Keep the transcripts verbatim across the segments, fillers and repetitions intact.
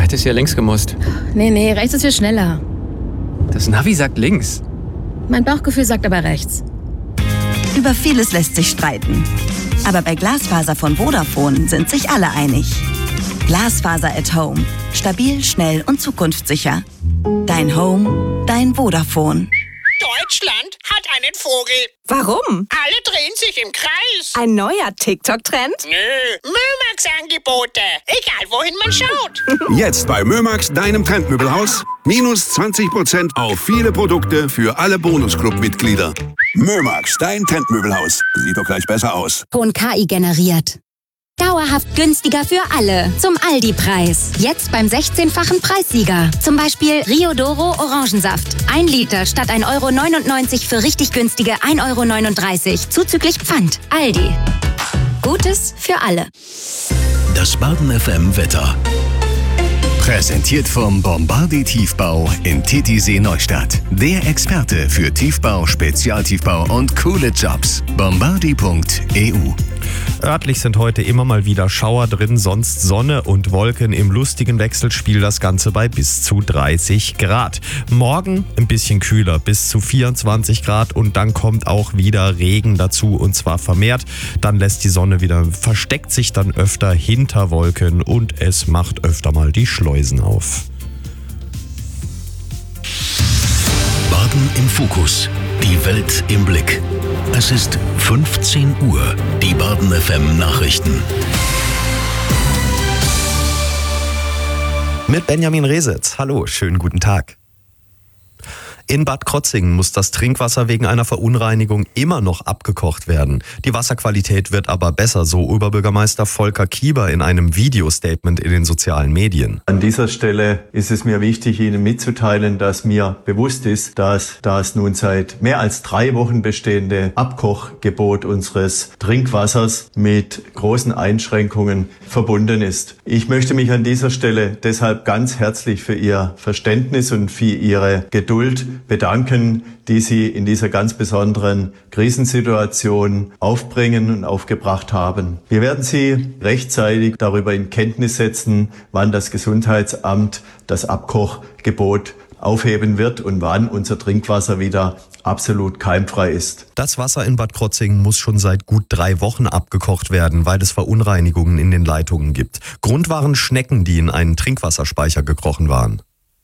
hättest ja links gemusst. Nee, nee, rechts ist viel schneller. Das Navi sagt links. Mein Bauchgefühl sagt aber rechts. Über vieles lässt sich streiten. Aber bei Glasfaser von Vodafone sind sich alle einig. Glasfaser at Home. Stabil, schnell und zukunftssicher. Dein Home, dein Vodafone. Deutschland hat einen Vogel. Warum? Alle drehen sich im Kreis. Ein neuer TikTok-Trend? Nö, Mömax-Angebote. Egal, wohin man schaut. Jetzt bei Mömax, deinem Trendmöbelhaus. Minus zwanzig Prozent auf viele Produkte für alle Bonusclub-Mitglieder. Mömax, dein Trendmöbelhaus. Sieht doch gleich besser aus. Von K I generiert. Dauerhaft günstiger für alle. Zum Aldi-Preis. Jetzt beim sechzehnfachen Preissieger. Zum Beispiel Rio Doro Orangensaft. Ein Liter statt ein Euro neunundneunzig für richtig günstige ein Euro neununddreißig. Zuzüglich Pfand. Aldi. Gutes für alle. Das Baden F M Wetter. Präsentiert vom Bombardier Tiefbau in Titisee Neustadt. Der Experte für Tiefbau, Spezialtiefbau und coole Jobs. bombardier punkt e u. Örtlich sind heute immer mal wieder Schauer drin, sonst Sonne und Wolken im lustigen Wechselspiel, das Ganze bei bis zu dreißig Grad. Morgen ein bisschen kühler, bis zu vierundzwanzig Grad und dann kommt auch wieder Regen dazu und zwar vermehrt. Dann lässt die Sonne wieder, versteckt sich dann öfter hinter Wolken und es macht öfter mal die Schleusen auf. Baden im Fokus. Die Welt im Blick. Es ist fünfzehn Uhr. Die Baden F M Nachrichten. Mit Benjamin Resitz. Hallo, schönen guten Tag. In Bad Krotzingen muss das Trinkwasser wegen einer Verunreinigung immer noch abgekocht werden. Die Wasserqualität wird aber besser, so Oberbürgermeister Volker Kieber in einem Videostatement in den sozialen Medien. An dieser Stelle ist es mir wichtig, Ihnen mitzuteilen, dass mir bewusst ist, dass das nun seit mehr als drei Wochen bestehende Abkochgebot unseres Trinkwassers mit großen Einschränkungen verbunden ist. Ich möchte mich an dieser Stelle deshalb ganz herzlich für Ihr Verständnis und für Ihre Geduld bedanken, die Sie in dieser ganz besonderen Krisensituation aufbringen und aufgebracht haben. Wir werden Sie rechtzeitig darüber in Kenntnis setzen, wann das Gesundheitsamt das Abkochgebot aufheben wird und wann unser Trinkwasser wieder absolut keimfrei ist. Das Wasser in Bad Krotzingen muss schon seit gut drei Wochen abgekocht werden, weil es Verunreinigungen in den Leitungen gibt. Grund waren Schnecken, die in einen Trinkwasserspeicher gekrochen waren.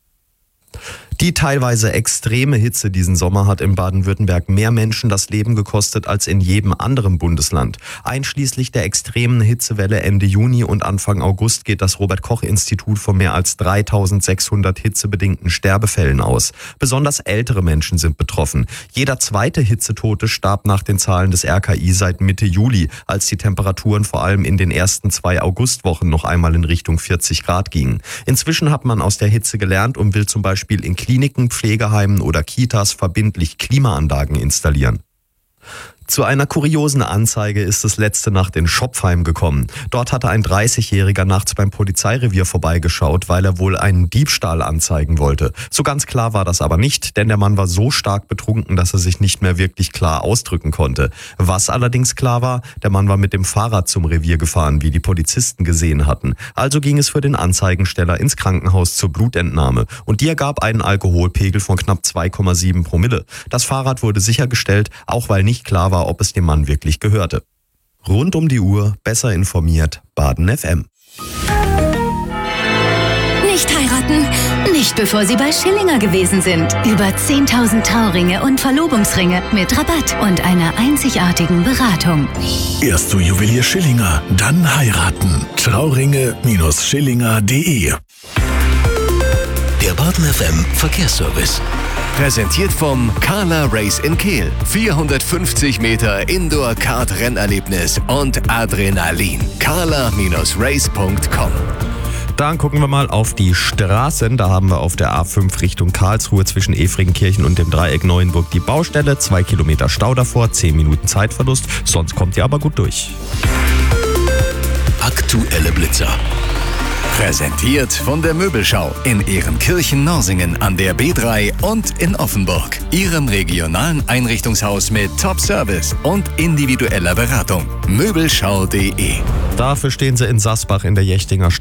Die teilweise extreme Hitze diesen Sommer hat in Baden-Württemberg mehr Menschen das Leben gekostet als in jedem anderen Bundesland. Einschließlich der extremen Hitzewelle Ende Juni und Anfang August geht das Robert-Koch-Institut von mehr als dreitausendsechshundert hitzebedingten Sterbefällen aus. Besonders ältere Menschen sind betroffen. Jeder zweite Hitzetote starb nach den Zahlen des R K I seit Mitte Juli, als die Temperaturen vor allem in den ersten zwei Augustwochen noch einmal in Richtung vierzig Grad gingen. Inzwischen hat man aus der Hitze gelernt und will zum Beispiel in Kliniken, Pflegeheimen oder Kitas verbindlich Klimaanlagen installieren. Zu einer kuriosen Anzeige ist es letzte Nacht in Schopfheim gekommen. Dort hatte ein dreißigjähriger nachts beim Polizeirevier vorbeigeschaut, weil er wohl einen Diebstahl anzeigen wollte. So ganz klar war das aber nicht, denn der Mann war so stark betrunken, dass er sich nicht mehr wirklich klar ausdrücken konnte. Was allerdings klar war, der Mann war mit dem Fahrrad zum Revier gefahren, wie die Polizisten gesehen hatten. Also ging es für den Anzeigensteller ins Krankenhaus zur Blutentnahme. Und die ergab einen Alkoholpegel von knapp zwei Komma sieben Promille. Das Fahrrad wurde sichergestellt, auch weil nicht klar war, ob es dem Mann wirklich gehörte. Rund um die Uhr, besser informiert, Baden F M. Nicht heiraten, nicht bevor Sie bei Schillinger gewesen sind. Über zehntausend Trauringe und Verlobungsringe mit Rabatt und einer einzigartigen Beratung. Erst zu Juwelier Schillinger, dann heiraten. Trauringe Schillinger punkt de. Der Baden F M Verkehrsservice. Präsentiert vom Carla Race in Kehl. vierhundertfünfzig Meter Indoor-Kart-Rennerlebnis und Adrenalin. carla race punkt com. Dann gucken wir mal auf die Straßen. Da haben wir auf der A fünf Richtung Karlsruhe zwischen Efringenkirchen und dem Dreieck Neuenburg die Baustelle. Zwei Kilometer Stau davor, zehn Minuten Zeitverlust. Sonst kommt ihr aber gut durch. Aktuelle Blitzer. Präsentiert von der Möbelschau in Ehrenkirchen-Norsingen an der B drei und in Offenburg. Ihrem regionalen Einrichtungshaus mit Top-Service und individueller Beratung. Möbelschau punkt de. Dafür stehen sie in Sassbach in der Jechtinger